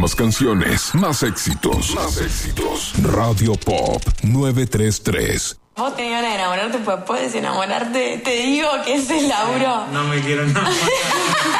Más canciones, más éxitos. Radio Pop 933. Vos tenés ganas de enamorarte, pues puedes enamorarte. Te digo que es el laburo. No me quiero enamorar.